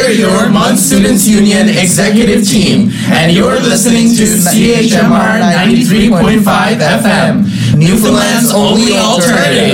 We're your Mont Students Union executive team, and you're listening to CHMR 93.5 FM, Newfoundland's only alternative.